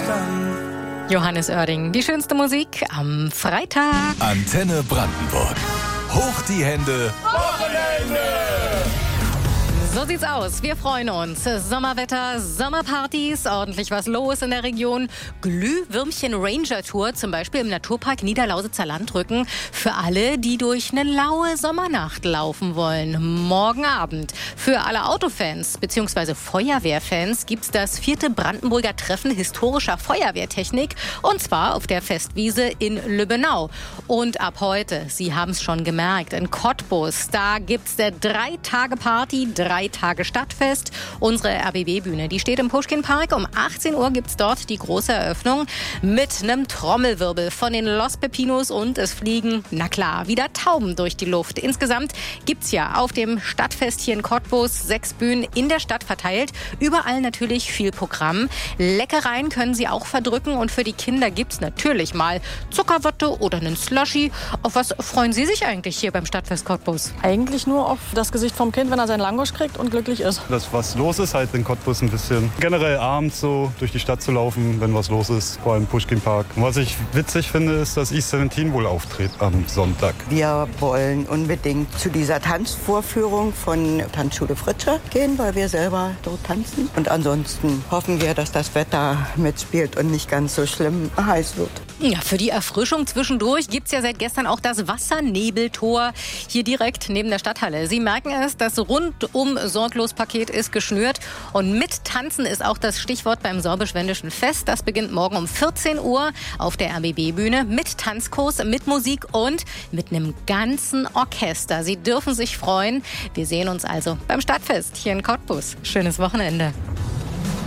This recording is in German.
dann. Johannes Oerding, die schönste Musik am Freitag. Antenne Brandenburg. Hoch die Hände. Wochenende! So sieht's aus. Wir freuen uns. Sommerwetter, Sommerpartys, ordentlich was los in der Region. Glühwürmchen-Ranger-Tour, zum Beispiel im Naturpark Niederlausitzer Landrücken. Für alle, die durch eine laue Sommernacht laufen wollen. Morgen Abend. Für alle Autofans bzw. Feuerwehrfans gibt's das 4. Brandenburger Treffen historischer Feuerwehrtechnik. Und zwar auf der Festwiese in Lübbenau. Und ab heute, Sie haben es schon gemerkt, in Cottbus, da gibt's eine 3-Tage-Party, 3 Tage Stadtfest. Unsere RBB-Bühne, die steht im Puschkin-Park. Um 18 Uhr gibt's dort die große Eröffnung mit einem Trommelwirbel von den Los Pepinos und es fliegen, na klar, wieder Tauben durch die Luft. Insgesamt gibt's ja auf dem Stadtfest hier in Cottbus 6 Bühnen in der Stadt verteilt. Überall natürlich viel Programm. Leckereien können Sie auch verdrücken und für die Kinder gibt's natürlich mal Zuckerwatte oder einen Slushy. Auf was freuen Sie sich eigentlich hier beim Stadtfest Cottbus? Eigentlich nur auf das Gesicht vom Kind, wenn er seinen Langosch kriegt und glücklich ist. Dass was los ist halt in Cottbus ein bisschen. Generell abends so durch die Stadt zu laufen, wenn was los ist, vor allem Puschkin-Park. Und was ich witzig finde, ist, dass East 17 wohl auftritt am Sonntag. Wir wollen unbedingt zu dieser Tanzvorführung von Tanzschule Fritsche gehen, weil wir selber dort tanzen. Und ansonsten hoffen wir, dass das Wetter mitspielt und nicht ganz so schlimm heiß wird. Ja, für die Erfrischung zwischendurch gibt's ja seit gestern auch das Wassernebeltor hier direkt neben der Stadthalle. Sie merken es, das Rundum-Sorglos-Paket ist geschnürt und mit Tanzen ist auch das Stichwort beim Sorbisch-Wendischen Fest. Das beginnt morgen um 14 Uhr auf der RBB-Bühne mit Tanzkurs, mit Musik und mit einem ganzen Orchester. Sie dürfen sich freuen. Wir sehen uns also beim Stadtfest hier in Cottbus. Schönes Wochenende.